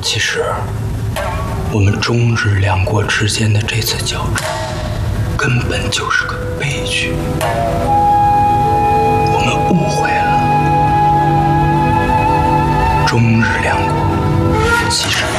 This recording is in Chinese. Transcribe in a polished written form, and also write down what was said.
其实，我们中日两国之间的这次交战，根本就是个悲剧。我们误会了，中日两国其实